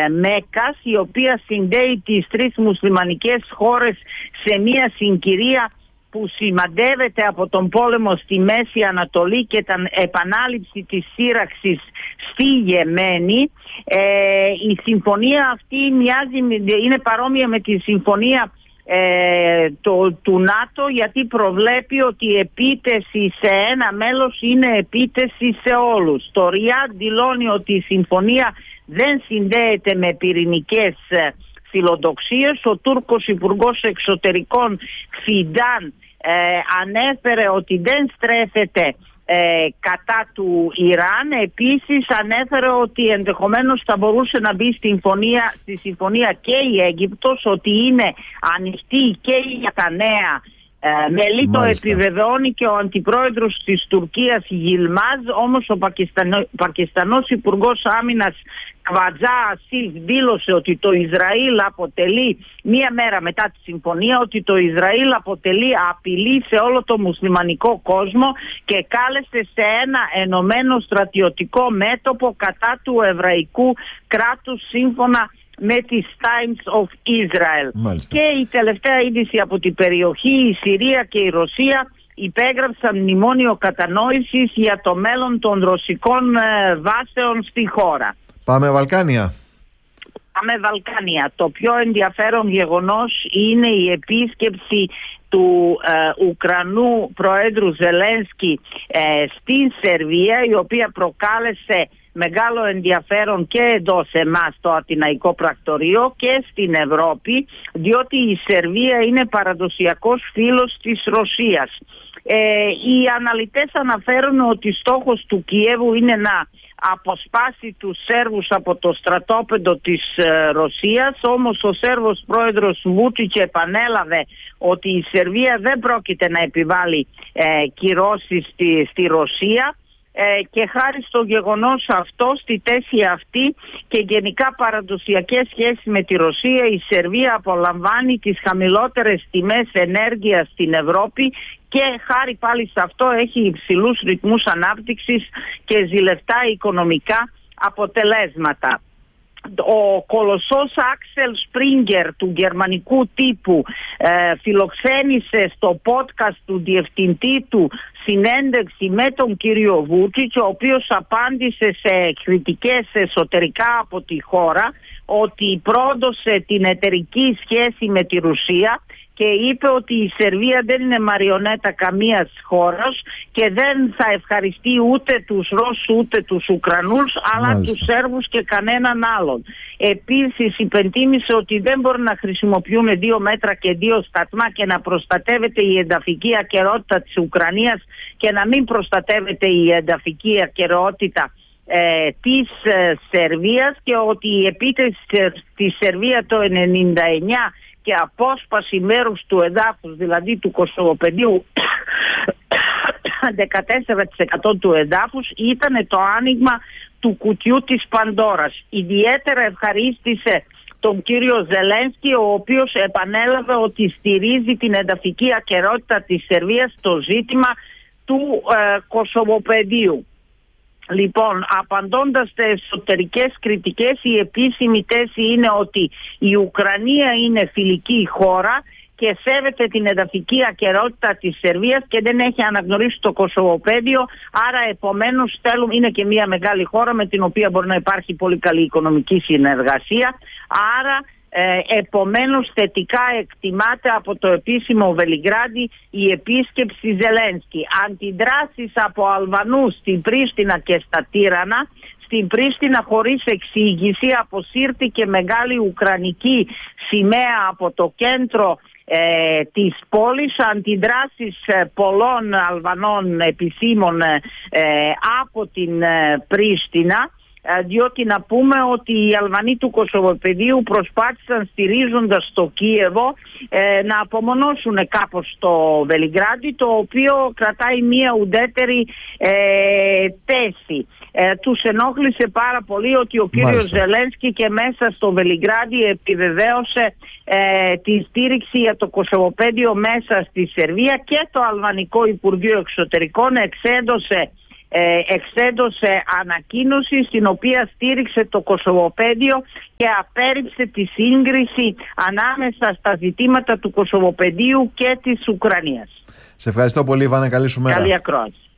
Μέκκας, η οποία συνδέει τις τρεις μουσουλμανικές χώρες σε μια συγκυρία που σημαντεύεται από τον πόλεμο στη Μέση Ανατολή και την επανάληψη της σύραξης στη Γεμένη. Η συμφωνία αυτή είναι παρόμοια με τη συμφωνία του ΝΑΤΟ, γιατί προβλέπει ότι η επίτεση σε ένα μέλος είναι επίτεση σε όλους. Το Ριάντ δηλώνει ότι η συμφωνία δεν συνδέεται με πυρηνικές φιλοδοξίες. Ο Τούρκος Υπουργός Εξωτερικών Φιντάν ανέφερε ότι δεν στρέφεται κατά του Ιράν. Επίσης ανέφερε ότι ενδεχομένως θα μπορούσε να μπει στη συμφωνία και η Αίγυπτος, ότι είναι ανοιχτή και για τα νέα μέλη. Το επιβεβαιώνει και ο αντιπρόεδρος της Τουρκίας Γιλμάζ. Όμως ο Πακιστανός Υπουργός Άμυνας Κβατζά Ασίφ δήλωσε ότι το Ισραήλ αποτελεί, μία μέρα μετά τη συμφωνία, ότι το Ισραήλ αποτελεί απειλή σε όλο το μουσουλμανικό κόσμο και κάλεσε σε ένα ενωμένο στρατιωτικό μέτωπο κατά του εβραϊκού κράτους, σύμφωνα με τις Times of Israel. Μάλιστα. Και η τελευταία είδηση από την περιοχή: η Συρία και η Ρωσία υπέγραψαν μνημόνιο κατανόησης για το μέλλον των ρωσικών βάσεων στη χώρα. Πάμε Βαλκάνια. Το πιο ενδιαφέρον γεγονός είναι η επίσκεψη του Ουκρανού Προέδρου Ζελένσκι στην Σερβία, η οποία προκάλεσε μεγάλο ενδιαφέρον και εδώ σε εμάς το Αθηναϊκό Πρακτορείο και στην Ευρώπη, διότι η Σερβία είναι παραδοσιακός φίλος της Ρωσίας. Οι αναλυτές αναφέρουν ότι στόχος του Κιέβου είναι να αποσπάσει τους Σέρβους από το στρατόπεδο της Ρωσίας. Όμως ο Σέρβος πρόεδρος Βούτσιτς επανέλαβε ότι η Σερβία δεν πρόκειται να επιβάλλει κυρώσεις στη Ρωσία, και χάρη στο γεγονός αυτό, στη θέση αυτή και γενικά παραδοσιακές σχέσεις με τη Ρωσία, η Σερβία απολαμβάνει τις χαμηλότερες τιμές ενέργειας στην Ευρώπη και χάρη πάλι σε αυτό έχει υψηλούς ρυθμούς ανάπτυξης και ζηλευτά οικονομικά αποτελέσματα. Ο κολοσσός Άξελ Σπρίγκερ του γερμανικού τύπου φιλοξένησε στο podcast του διευθυντή του συνέντευξη με τον κύριο Βούτσιτς, ο οποίος απάντησε σε κριτικές εσωτερικά από τη χώρα ότι πρόδωσε την εταιρική σχέση με τη Ρωσία και είπε ότι η Σερβία δεν είναι μαριονέτα καμίας χώρας και δεν θα ευχαριστεί ούτε τους Ρώσους ούτε τους Ουκρανούς, αλλά τους Σέρβους και κανέναν άλλον. Επίσης υπενθύμησε ότι δεν μπορούν να χρησιμοποιούν 2 μέτρα και 2 σταθμά και να προστατεύεται η εδαφική ακεραιότητα της Ουκρανίας και να μην προστατεύεται η εδαφική ακεραιότητα της Σερβίας, και ότι η επίθεση στη Σερβία το 1999 και απόσπαση μέρους του εδάφους, δηλαδή του Κωσοβοπεδίου, 14% του εδάφους, ήταν το άνοιγμα του κουτιού της Παντόρας. Ιδιαίτερα ευχαρίστησε τον κύριο Ζελένσκι, ο οποίος επανέλαβε ότι στηρίζει την εδαφική ακεραιότητα της Σερβίας στο ζήτημα του Κωσοβοπεδίου. Λοιπόν, απαντώντας σε εσωτερικές κριτικές, η επίσημη θέση είναι ότι η Ουκρανία είναι φιλική χώρα και σέβεται την εδαφική ακεραιότητα της Σερβίας και δεν έχει αναγνωρίσει το Κωσοβοπέδιο, άρα επομένως είναι και μια μεγάλη χώρα με την οποία μπορεί να υπάρχει πολύ καλή οικονομική συνεργασία, άρα επομένως θετικά εκτιμάται από το επίσημο Βελιγράδι η επίσκεψη Ζελένσκι. Αντιδράσεις από Αλβανούς στην Πρίστινα και στα Τύρανα. Στην Πρίστινα χωρίς εξήγηση αποσύρθηκε μεγάλη ουκρανική σημαία από το κέντρο της πόλης. Αντιδράσεις πολλών Αλβανών επισήμων από την Πρίστινα, διότι να πούμε ότι οι Αλβανοί του Κωσοβοπεδίου προσπάθησαν, στηρίζοντας το Κίεβο, να απομονώσουν κάπως το Βελιγράδι, το οποίο κρατάει μία ουδέτερη θέση. Τους ενόχλησε πάρα πολύ ότι ο κύριος Ζελένσκι και μέσα στο Βελιγράδι επιβεβαίωσε τη στήριξη για το Κωσοβοπέδιο μέσα στη Σερβία, και το Αλβανικό Υπουργείο Εξωτερικών εξέδωσε εξέδωσε ανακοίνωση στην οποία στήριξε το κοσοβοπέδιο και απέρριψε τη σύγκριση ανάμεσα στα ζητήματα του κοσοβοπεδίου και της Ουκρανίας. Σε ευχαριστώ πολύ, Ιβάνα, καλή σου μέρα. Καλή ακρόαση.